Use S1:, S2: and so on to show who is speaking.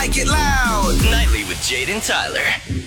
S1: Like it loud. Nightly with Jade and Tyler.